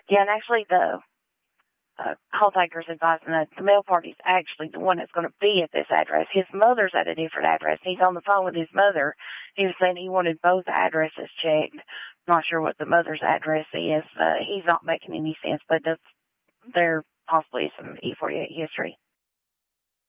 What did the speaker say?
Yeah, and actually the Haltaker's advising that the mail party's actually the one that's going to be at this address. His mother's at a different address. He's on the phone with his mother. He was saying he wanted both addresses checked. Not sure what the mother's address is. He's not making any sense, but there possibly is some E48 history.